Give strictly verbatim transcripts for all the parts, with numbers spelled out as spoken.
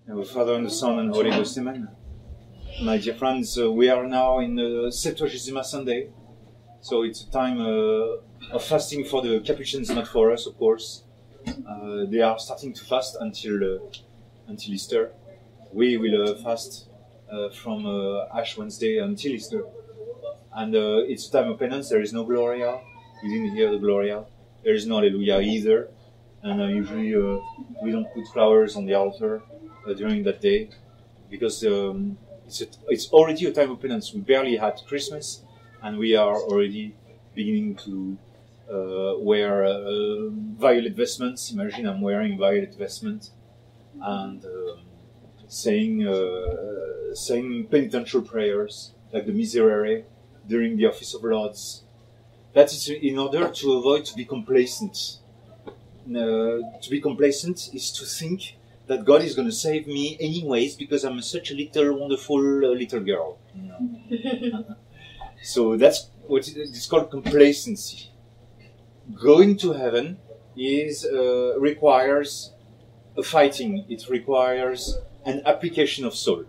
Our Father and the Son and Holy Ghost, Amen. My dear friends, uh, we are now in the Septuagesima Sunday, so it's a time uh, of fasting for the Capuchins, not for us, of course. Uh, they are starting to fast until uh, until Easter. We will uh, fast uh, from uh, Ash Wednesday until Easter, and uh, it's a time of penance. There is no Gloria. You didn't hear the Gloria. There is no Alleluia either, and uh, usually uh, we don't put flowers on the altar uh, during that day because um, it's a, it's already a time of penance. We barely had Christmas, and we are already beginning to uh, wear uh, violet vestments. Imagine I'm wearing violet vestments and uh, saying uh, saying penitential prayers like the Miserere during the Office of Lords. That is in order to avoid to be complacent. Uh, to be complacent is to think that God is going to save me anyways because I'm such a little wonderful uh, little girl. No. So that's what it is called complacency. Going to heaven is uh, requires a fighting. It requires an application of soul.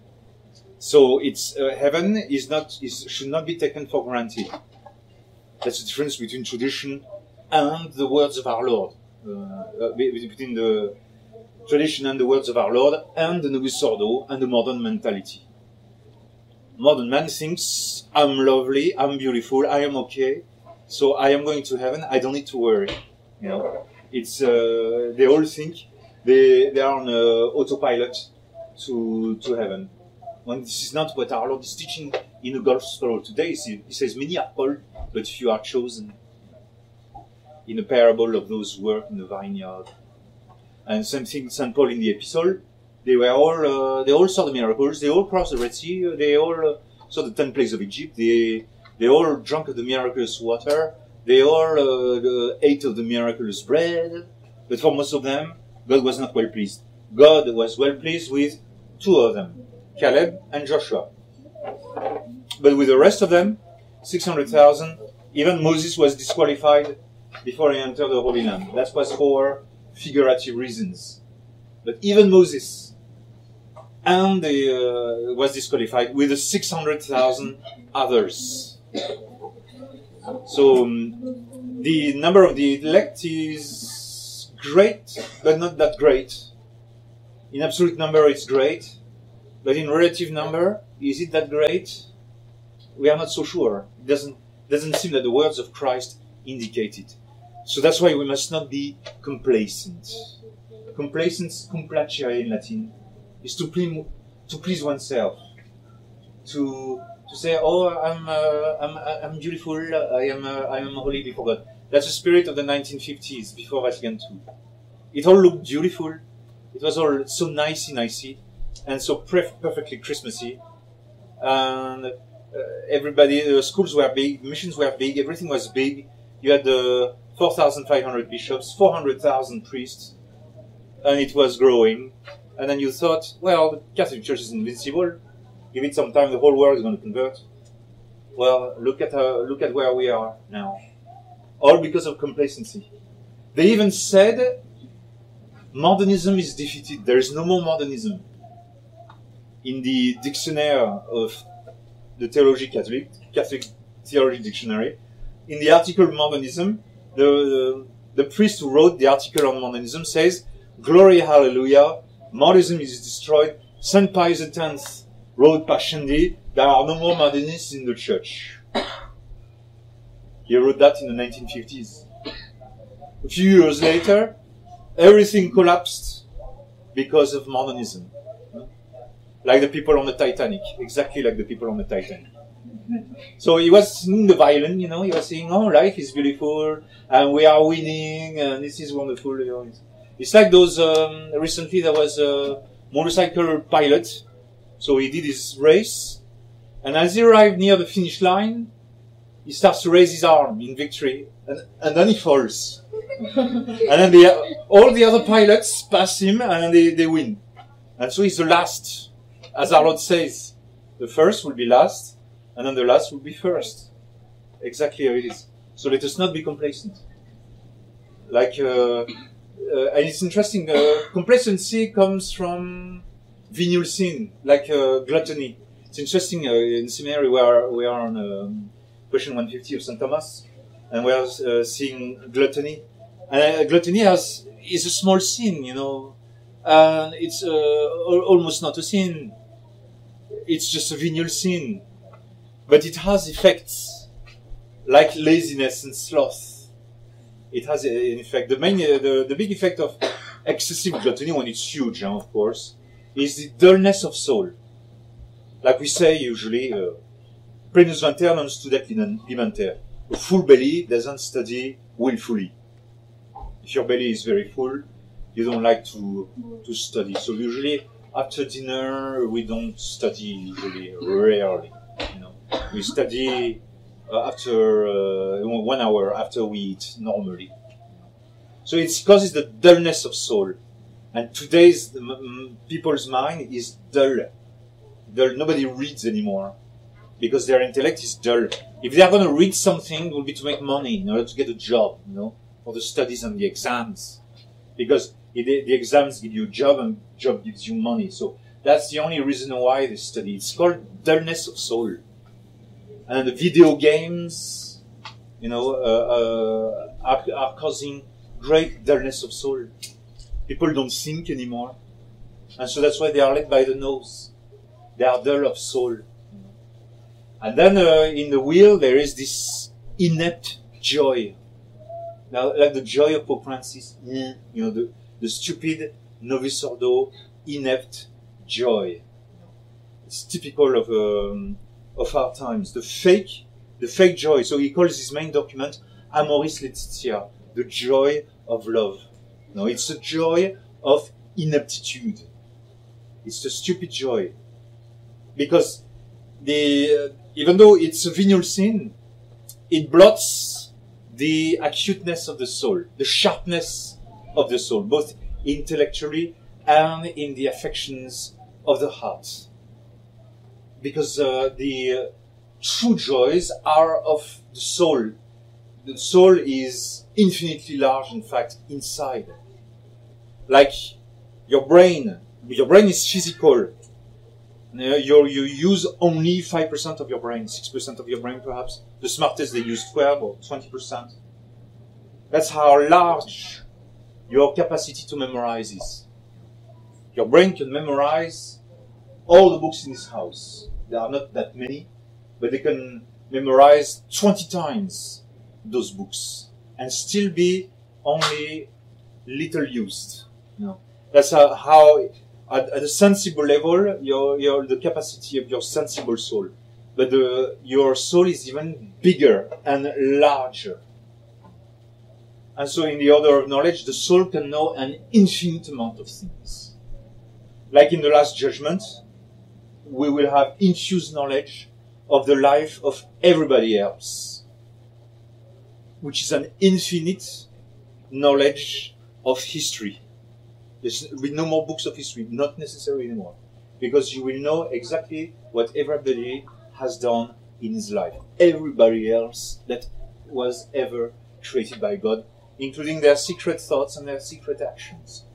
So it's uh, heaven is not is should not be taken for granted. That's the difference between tradition and the words of our Lord. Uh, between the tradition and the words of our Lord and the Novus Ordo and the modern mentality. Modern man thinks, I'm lovely, I'm beautiful, I am okay, so I am going to heaven, I don't need to worry. You know, it's, uh, they all think they, they are on uh, autopilot to, to heaven. When this is not what our Lord is teaching in the Gospel today. He says, many are called, but few are chosen. In the parable of those who work in the vineyard. And same thing, Saint Paul in the Epistle, they were all, uh, they all saw the miracles, they all crossed the Red Sea, they all uh, saw the ten plagues of Egypt, they, they all drank of the miraculous water, they all uh, ate of the miraculous bread, but for most of them, God was not well pleased. God was well pleased with two of them, Caleb and Joshua. But with the rest of them, six hundred thousand, even Moses was disqualified before he entered the Holy Land. That was for figurative reasons. But even Moses and they, uh, was disqualified with the six hundred thousand others. So um, the number of the elect is great, but not that great. In absolute number, it's great. But in relative number, is it that great? We are not so sure. It doesn't, doesn't seem that the words of Christ indicate it. So that's why we must not be complacent. Complacence, complacere in Latin, is to please, to please oneself. To to say, oh, I'm uh, I'm I'm beautiful. I am uh, I am holy before God. That's the spirit of the nineteen fifties before Vatican two. It all looked beautiful. It was all so nicey, nicey, and so pre- perfectly Christmassy. And uh, everybody, the schools were big, missions were big, everything was big. You had the four thousand five hundred bishops, four hundred thousand priests, and it was growing. And then you thought, well, the Catholic Church is invincible. Give it some time, the whole world is going to convert. Well, look at uh, look at where we are now. All because of complacency. They even said, modernism is defeated. There is no more modernism. In the dictionary of the Theologie Catholique, Catholic Theology Dictionary, in the article modernism, The, the, the priest who wrote the article on modernism says, Gloria, hallelujah, modernism is destroyed. Saint Pius the tenth wrote Pascendi, there are no more modernists in the church. He wrote that in the nineteen fifties. A few years later, everything collapsed because of modernism. Like the people on the Titanic, exactly like the people on the Titanic. So he was singing the violin, you know, he was saying, oh, life is beautiful, and we are winning, and this is wonderful. You know. It's like those, um, recently there was a motorcycle pilot, so he did his race, and as he arrived near the finish line, he starts to raise his arm in victory, and, and then he falls. And then the, all the other pilots pass him, and they, they win. And so he's the last, as our Lord says, the first will be last, and then the last will be first. Exactly how it is. So let us not be complacent. Like uh, uh, and it's interesting. Uh, complacency comes from venial sin, like uh, gluttony. It's interesting. Uh, in seminary, we are we are on um, question one fifty of Saint Thomas, and we are uh, seeing gluttony. And uh, gluttony has is a small sin, you know, and it's uh, al- almost not a sin. It's just a venial sin, but it has effects like laziness and sloth. It has an effect. The main, uh, the, the big effect of excessive gluttony, when it's huge, huh, of course, is the dullness of soul. Like we say usually, uh, plenus venter non studet limenter. A full belly doesn't study willfully. If your belly is very full, you don't like to to study. So usually after dinner we don't study. Usually, rarely, you know, we study uh, after uh, one hour after we eat normally. So it causes the dullness of soul, and today's m- people's mind is dull. Dull. Nobody reads anymore because their intellect is dull. If they are going to read something, it will be to make money in order to get a job, you know, for the studies and the exams, because it, the exams give you a job and job gives you money. So that's the only reason why they study. It's called dullness of soul. And the video games, you know, uh, uh, are, are causing great dullness of soul. People don't think anymore, and so that's why they are led by the nose. They are dull of soul. And then uh, in the will there is this inept joy. Now, like the joy of Pope Francis, you know, the, the stupid novice ordo, inept joy. It's typical of um, of our times. The fake, the fake joy. So he calls his main document Amoris Laetitia, the joy of love. No, it's the joy of ineptitude. It's the stupid joy, because the uh, even though it's a venial sin, it blots the acuteness of the soul, the sharpness of the soul, both intellectually and in the affections of the heart. Because uh, the uh, true joys are of the soul. The soul is infinitely large, in fact, inside. Like your brain. Your brain is physical. You you use only five percent of your brain, six percent of your brain perhaps. The smartest, they use twelve or twenty percent. That's how large your capacity to memorize is. Your brain can memorize all the books in this house. There are not that many, but they can memorize twenty times those books and still be only little used. You know, that's how, how At, at a sensible level, your, your, the capacity of your sensible soul. But the, your soul is even bigger and larger. And so in the order of knowledge, the soul can know an infinite amount of things. Like in the Last Judgment, we will have infused knowledge of the life of everybody else, which is an infinite knowledge of history. There will be no more books of history, not necessary anymore, because you will know exactly what everybody has done in his life. Everybody else that was ever created by God, including their secret thoughts and their secret actions.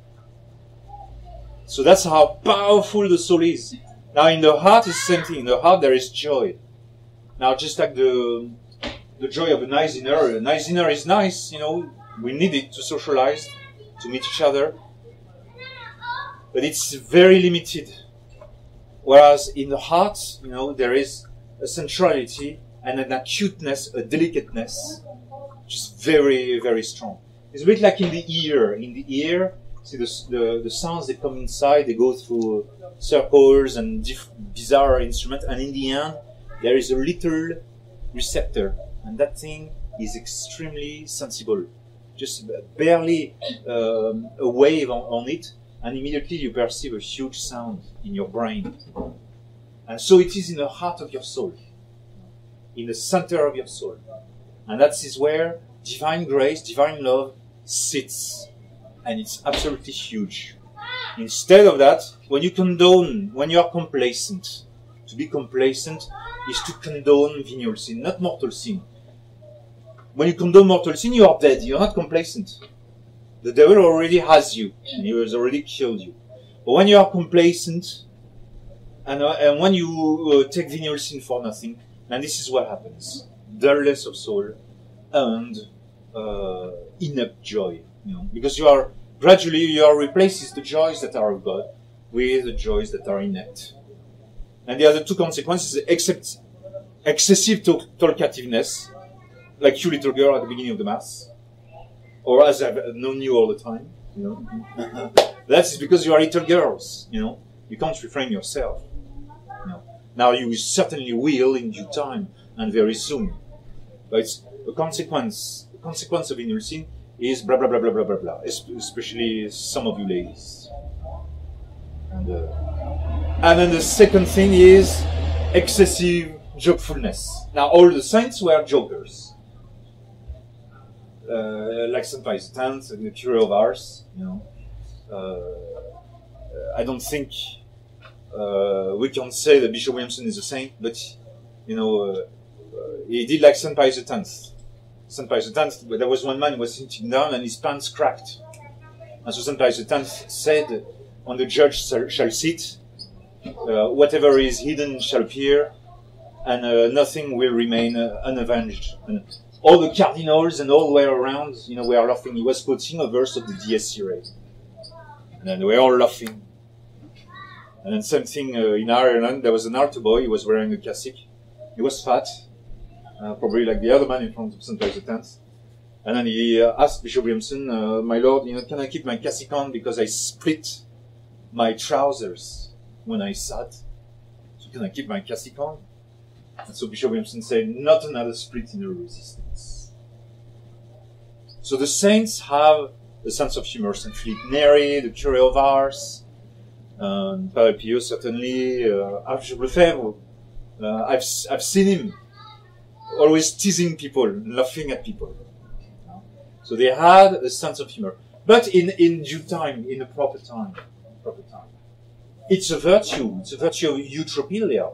So that's how powerful the soul is. Now in the heart is the same thing. In the heart there is joy. Now just like the the joy of a nice dinner. A nice dinner is nice, you know, we need it to socialize, to meet each other. But it's very limited. Whereas in the heart, you know, there is a centrality and an acuteness, a delicateness, which is very, very strong. It's a bit like in the ear. In the ear, see the the, the sounds that come inside, they go through circles and diff- bizarre instruments, and in the end, there is a little receptor, and that thing is extremely sensible. Just barely um, a wave on, on it, and immediately you perceive a huge sound in your brain. And so it is in the heart of your soul, in the center of your soul. And that is where divine grace, divine love sits. And it's absolutely huge. Instead of that, when you condone, when you are complacent, to be complacent is to condone venial sin, not mortal sin. When you condone mortal sin, you are dead. You're not complacent. the devil already has you, and he has already killed you. But when you are complacent, and, uh, and when you uh, take venial sin for nothing, and this is what happens: dullness of soul and uh, inept joy. You know, because you are gradually you are replaces the joys that are of God with the joys that are inept. And the other two consequences, except excessive to- talkativeness, like you little girl at the beginning of the mass, or as I've known you all the time, you know. That's because you are little girls, you know. You can't refrain yourself. You know. Now you certainly will in due time and very soon. But it's a consequence. The consequence of venial sin is blah blah blah blah blah blah blah. Especially some of you ladies. And, uh, and then the second thing is excessive jokefulness. Now all the saints were jokers. Uh, like Saint Pius the Tenth and the Curé of Ars, you know. Uh, I don't think uh, we can say that Bishop Williamson is a saint, but you know, uh, uh, he did like Saint Pius the Tenth. Saint Pius the Tenth, there was one man who was sitting down and his pants cracked. And so Saint Pius the Tenth said, "When the judge shall sit, uh, whatever is hidden shall appear, and uh, nothing will remain uh, unavenged." And all the cardinals and all the way around, you know, were laughing. He was quoting a verse of the Dies Irae. And then we were all laughing. And then same thing uh, in Ireland, there was an altar boy, he was wearing a cassock. He was fat, uh, probably like the other man in front of Saint Pius the Tenth. And then he uh, asked Bishop Williamson, uh, "My lord, you know, can I keep my cassock on because I split my trousers when I sat? So can I keep my cassock on?" And so Bishop Williamson said, "Not another split in the resistance." So the saints have a sense of humor. Saint Philip Neri, the Curé of Ars, um, Padre Pio certainly, uh, Archbishop Lefebvre. Uh, I've I've seen him always teasing people, laughing at people. So they had a sense of humor, but in in due time, in the proper time, proper time. It's a virtue. It's a virtue of eutropilia.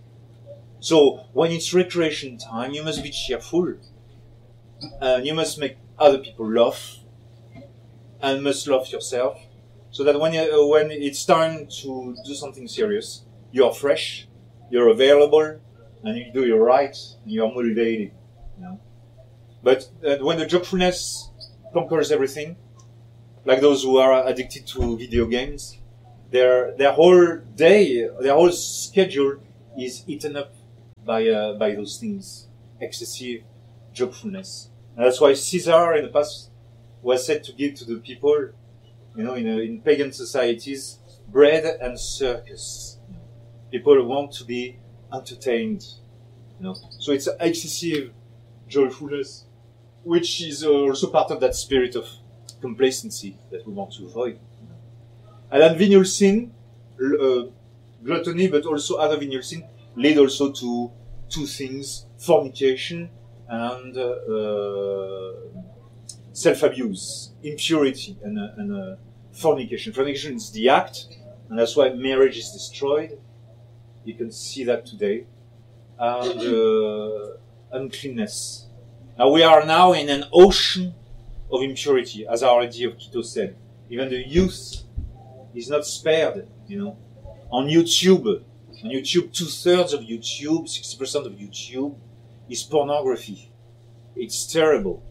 So when it's recreation time, you must be cheerful, and you must make other people laugh, and must laugh yourself, so that when you, uh, when it's time to do something serious, you are fresh, you're available, and you do your right, and you are motivated. You know. But uh, when the jokefulness conquers everything, like those who are addicted to video games, their their whole day, their whole schedule is eaten up by uh, by those things, excessive jokefulness. And that's why Caesar in the past was said to give to the people, you know, in, uh, in pagan societies, bread and circus. You know, people want to be entertained, you know. So it's excessive joyfulness, which is also part of that spirit of complacency that we want to avoid. You know. And then venial sin, uh, gluttony, but also other venial sin, lead also to two things: fornication and uh, uh, self-abuse, impurity, and, uh, and uh, fornication. Fornication is the act, and that's why marriage is destroyed. You can see that today. And uh, uncleanness. Now we are now in an ocean of impurity, as Our Lady of Quito said. Even the youth is not spared, you know. On YouTube, on YouTube, two-thirds of YouTube, sixty percent of YouTube is pornography. It's terrible.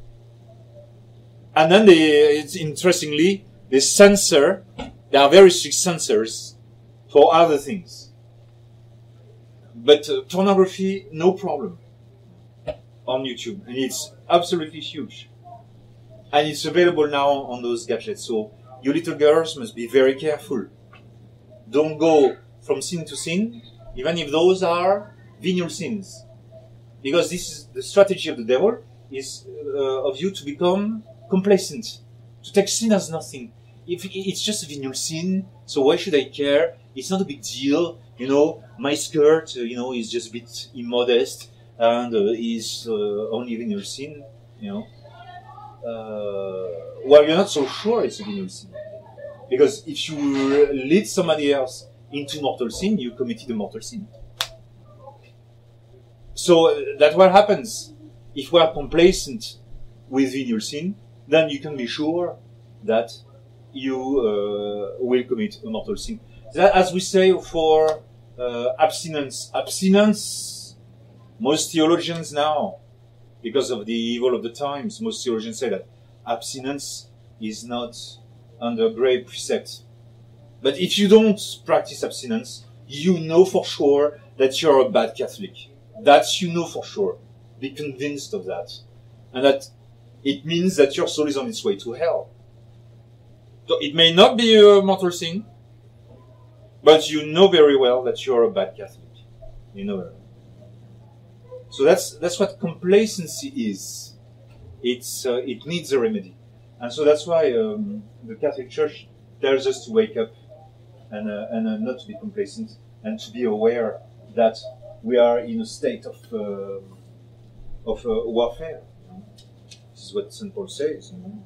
And then they, it's interestingly, they censor, there are very strict censors for other things. But uh, pornography, no problem on YouTube. And it's absolutely huge. And it's available now on those gadgets. So you little girls must be very careful. Don't go from sin to sin, even if those are venial sins. Because this is the strategy of the devil, is uh, of you to become complacent, to take sin as nothing. If it's just a venial sin, so why should I care? It's not a big deal, you know. My skirt, uh, you know, is just a bit immodest and uh, is uh, only venial sin, you know. Uh, well, you're not so sure it's a venial sin, because if you lead somebody else into mortal sin, you committed a mortal sin. So uh, that's what happens. If we are complacent with venial sin, then you can be sure that you uh, will commit a mortal sin. That, as we say for uh, abstinence, abstinence, most theologians now, because of the evil of the times, most theologians say that abstinence is not under grave precept. But if you don't practice abstinence, you know for sure that you're a bad Catholic. That you know for sure. Be convinced of that. And that it means that your soul is on its way to hell. So it may not be a mortal sin, but you know very well that you're a bad Catholic. You know very well. So that's that's what complacency is. It's uh, it needs a remedy. And so that's why um, the Catholic Church tells us to wake up and, uh, and uh, not to be complacent, and to be aware that we are in a state of uh, of uh, warfare. You know? This is what Saint Paul says. You know?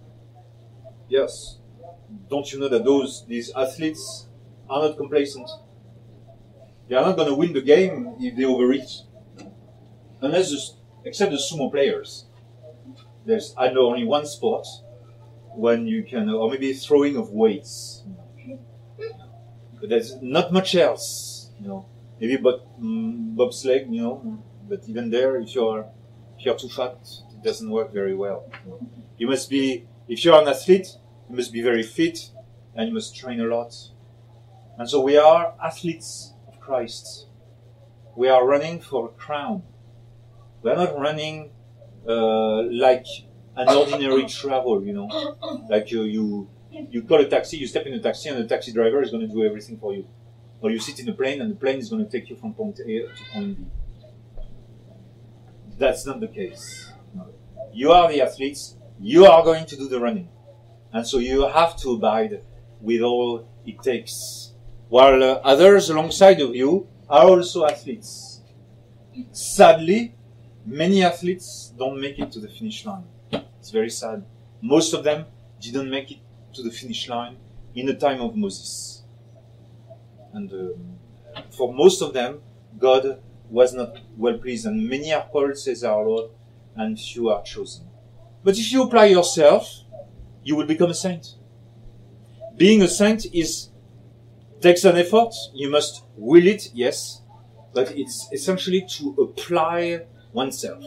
Yes, don't you know that those these athletes are not complacent? They are not going to win the game if they overeat, unless the, except the sumo players. There's I know only one sport when you can, or maybe throwing of weights. But there's not much else, you know. Maybe but um, bobsleigh, you know. But even there, if you're if you're too fat, it doesn't work very well. You know. You must be, if you're an athlete, you must be very fit, and you must train a lot. And so we are athletes of Christ. We are running for a crown. We are not running uh, like an ordinary travel, you know, like you. you You call a taxi, you step in a taxi, and the taxi driver is going to do everything for you. Or you sit in a plane, and the plane is going to take you from point A to point B. That's not the case. No. You are the athletes, you are going to do the running. And so you have to abide with all it takes. While uh, others alongside of you are also athletes. Sadly, many athletes don't make it to the finish line. It's very sad. Most of them didn't make it to the finish line in the time of Moses. And um, for most of them, God was not well pleased, and many are called, says our Lord, and few are chosen. But if you apply yourself, you will become a saint. Being a saint is takes an effort. You must will it, yes, but it's essentially to apply oneself.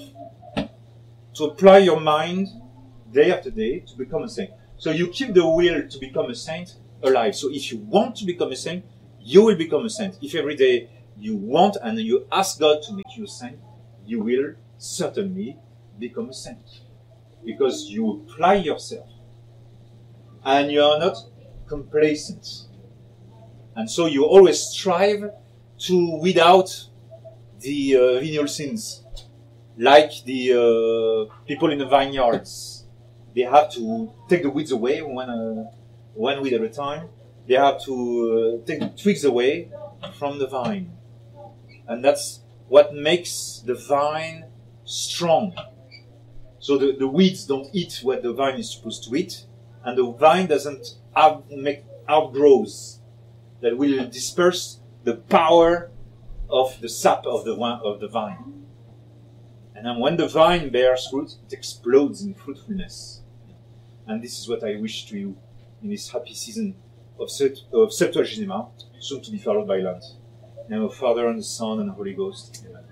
To apply your mind day after day to become a saint. So you keep the will to become a saint alive. So if you want to become a saint, you will become a saint. If every day you want and you ask God to make you a saint, you will certainly become a saint. Because you apply yourself. And you are not complacent. And so you always strive to weed out the uh, venial sins. Like the uh, people in the vineyards. They have to take the weeds away one, uh, one weed at a time. They have to uh, take the twigs away from the vine. And that's what makes the vine strong. So the, the weeds don't eat what the vine is supposed to eat. And the vine doesn't out, make outgrowths that will disperse the power of the sap of the, of the vine. And then when the vine bears fruit, it explodes in fruitfulness. And this is what I wish to you in this happy season of, Sept- of Septuagesima, soon to be followed by Lent. In the name of the Father, and the Son, and the Holy Ghost. Amen.